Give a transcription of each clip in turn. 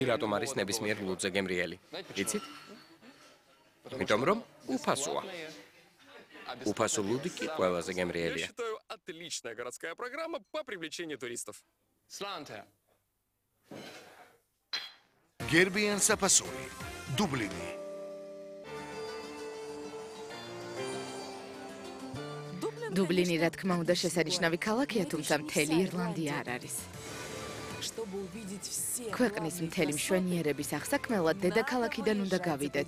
რატომ არის ნებისმიერ ლუდზე გემრიელი? იცით? იმიტომ რომ უფასოა. უფასო ლუდი კი ყველაზე გემრიელია. Отличная городская программа по привлечению туристов. Гербიან საფასური, დუბლინი. დუბლინი, რა თქმა უნდა, შესანიშნავი ქალაქია, თუმცა მთელი ირლანდია არ არის. ქვეყნის მთელი მშვენიერების აღსაქმელად დედაქალაქიდან უნდა გავიდეთ.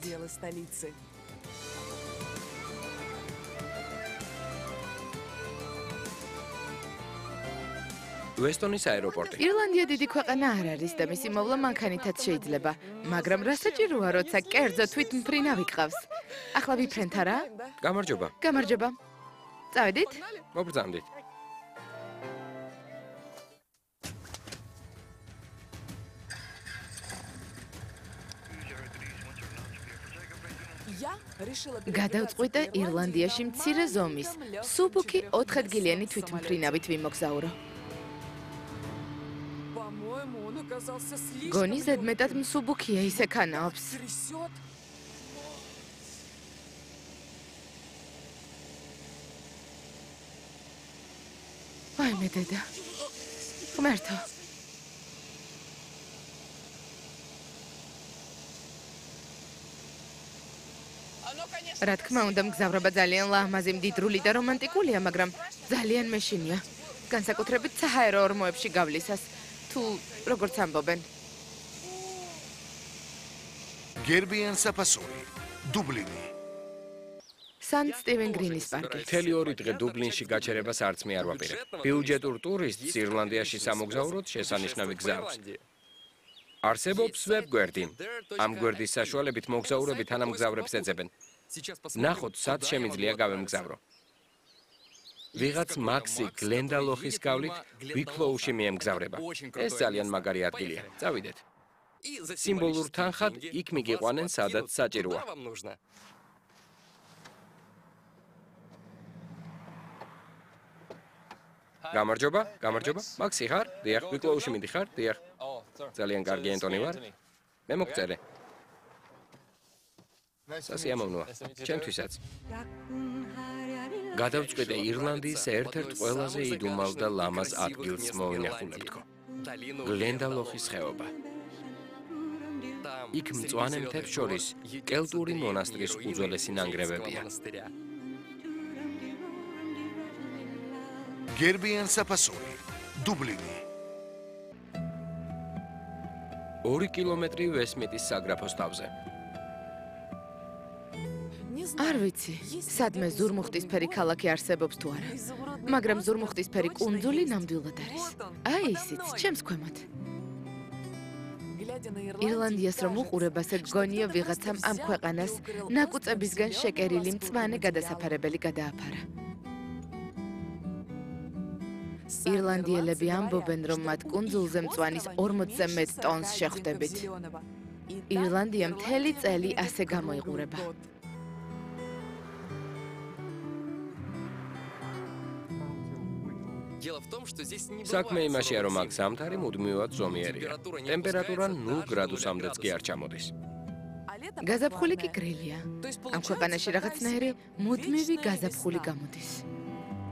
ვესტონის აეროპორტი. ირლანდია დიდი ქვეყანა არ არის და მისი მოვლა მანქანითაც შეიძლება, მაგრამ რა საჭიროა, როცა კერძო თვითმფრინავი გყავს? ახლა ვიფრენთ არა? გამარჯობა. გამარჯობა. წავედით? მოგბრძანდით. გადავწყვიტე ირლანდიაში მცირე ზომის, მსუბუქი 4 ადგილიანი თვითმფრინავით ვიმოგზაურო. გონი ზედმეტად მსუბუქია, ისე ქანაობს. ვაიმე დედა. ღმერთო. რა თქმა უნდა, მგზავრობა ძალიან ლამაზი, მდიდრული და რომანტიკულია, მაგრამ ძალიან მეშინია. განსაკუთრებით საჰაერო ორმოებში გავლისას. თუ როგორც ამბობენ. გერბიან საფასური, დუბლინი. სან სტივენ გრინის პარკი. მთელი 2 დღე დუბლინში გაჩერებას არც მე არ ვაპირებ. ბიუჯეტურ ტურისტს ირლანდიაში სამოგზაუროდ შესანიშნავი გზა აქვს. არსებობს ვებგვერდი. ამ გვერდის საშუალებით მოგზაურები თანამგზავრებს ეძებენ. ნახოთ, სად შემიძლია გავემგზავრო. ვიღაც მაქსი გლენდალოხის გავლით ვიკლოუში მიემგზავრება. ეს ძალიან მაგარი ადგილია. წავიდეთ. სიმბოლურ თანხად იქ მიგიყვანენ, სადაც საჭიროა. გამარჯობა, გამარჯობა. მაქსი ხარ? დიახ, ვიკლოუში მიდიხარ? დიახ. ძალიან კარგი ენტონი ვარ. მე მოგწერე. სასიამოვნოა. ჩემთვისაც. გადავწყვიტე ირლანდიის ერთ-ერთ ყველაზე იდუმალ და ლამაზ ადგილს მოვინახულებთქო. გლენდალოხის ხეობა. იქ მწვანე მთებს შორის კელტური მონასტრის უძველესი ნანგრევებია. გერბიან საფასური, დუბლინი. 2 კილომეტრი ვესმიტის საგრაფოს თავზე. არ ვიცი, სადმე ზურმუხტისფერი ქალაქი არსებობს თუ არა, მაგრამ ზურმუხტისფერი კუნძული ნამდვილად არის. აი ისიც, ჩემს ქვემოთ. ირლანდიას რომ უყურებასე გონია ვიღაცამ ამ ქვეყანას ნაკუწებისგან შეკერილი მწვანე გადასაფარებელი გადააფარა. ირლანდიელები ამბობენ, რომ მათ კუნძულზე მწვანის 40-ზე მეტ ტონს შეხვდებით. ირლანდია მთელი წელი ასე გამოიყურება. საქმე იმაშია, რომ აქ ზამთარი მუდმივად ზომიერია. ტემპერატურა 0 გრადუსამდეც კი არ ჩამოდის. გაზაფხული კი გრილია. ამ ქვეყანაში რაღაცნაირი მუდმივი გაზაფხული გამოდის.